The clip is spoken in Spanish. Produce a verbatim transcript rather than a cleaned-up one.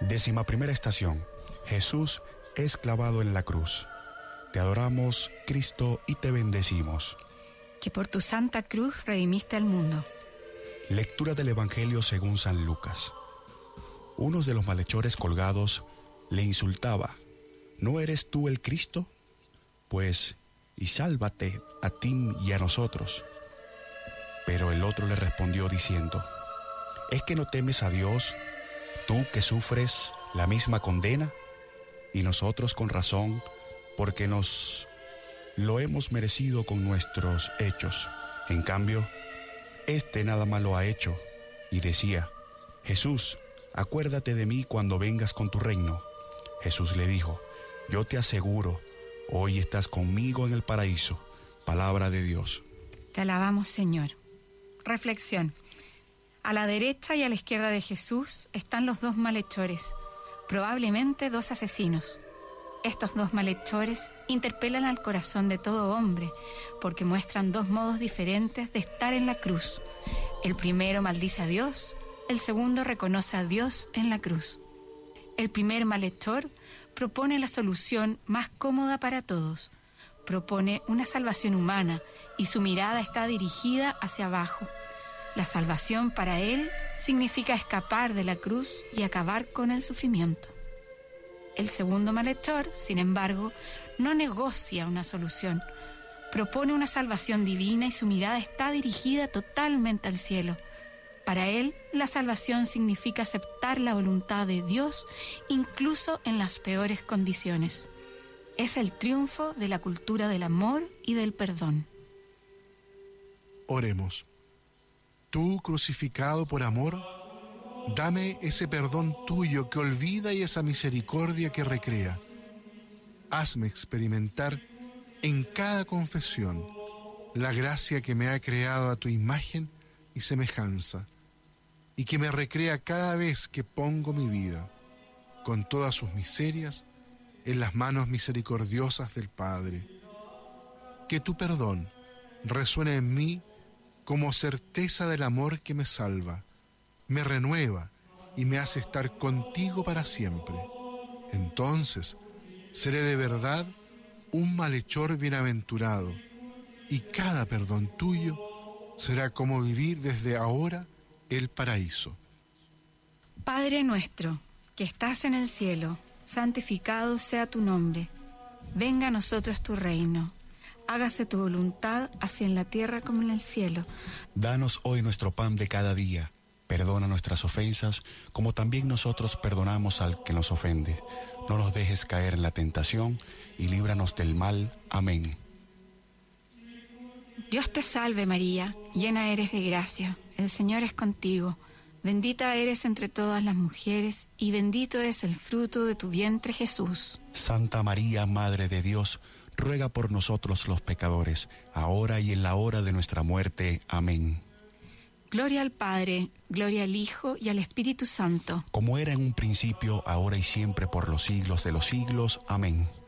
Décima primera estación. Jesús es clavado en la cruz. Te adoramos, Cristo, y te bendecimos. Que por tu santa cruz redimiste al mundo. Lectura del Evangelio según San Lucas. Uno de los malhechores colgados le insultaba: ¿no eres tú el Cristo? Pues, y sálvate a ti y a nosotros. Pero el otro le respondió diciendo: ¿es que no temes a Dios, tú que sufres la misma condena? Y nosotros con razón, porque nos lo hemos merecido con nuestros hechos. En cambio, este nada malo ha hecho. Y decía: Jesús, acuérdate de mí cuando vengas con tu reino. Jesús le dijo: yo te aseguro, hoy estás conmigo en el paraíso. Palabra de Dios. Te alabamos, Señor. Reflexión. A la derecha y a la izquierda de Jesús están los dos malhechores, probablemente dos asesinos. Estos dos malhechores interpelan al corazón de todo hombre porque muestran dos modos diferentes de estar en la cruz. El primero maldice a Dios, el segundo reconoce a Dios en la cruz. El primer malhechor propone la solución más cómoda para todos. Propone una salvación humana y su mirada está dirigida hacia abajo. La salvación para él significa escapar de la cruz y acabar con el sufrimiento. El segundo malhechor, sin embargo, no negocia una solución. Propone una salvación divina y su mirada está dirigida totalmente al cielo. Para él, la salvación significa aceptar la voluntad de Dios, incluso en las peores condiciones. Es el triunfo de la cultura del amor y del perdón. Oremos. Tú, crucificado por amor, dame ese perdón tuyo que olvida y esa misericordia que recrea. Hazme experimentar en cada confesión la gracia que me ha creado a tu imagen y semejanza, y que me recrea cada vez que pongo mi vida, con todas sus miserias, en las manos misericordiosas del Padre. Que tu perdón resuene en mí como certeza del amor que me salva, me renueva y me hace estar contigo para siempre. Entonces seré de verdad un malhechor bienaventurado, y cada perdón tuyo será como vivir desde ahora el paraíso. Padre nuestro, que estás en el cielo, santificado sea tu nombre. Venga a nosotros tu reino. Hágase tu voluntad, así en la tierra como en el cielo. Danos hoy nuestro pan de cada día. Perdona nuestras ofensas, como también nosotros perdonamos al que nos ofende. No nos dejes caer en la tentación, y líbranos del mal. Amén. Dios te salve María, llena eres de gracia. El Señor es contigo. Bendita eres entre todas las mujeres, y bendito es el fruto de tu vientre, Jesús. Santa María, Madre de Dios, ruega por nosotros los pecadores, ahora y en la hora de nuestra muerte. Amén. Gloria al Padre, gloria al Hijo y al Espíritu Santo. Como era en un principio, ahora y siempre, por los siglos de los siglos. Amén.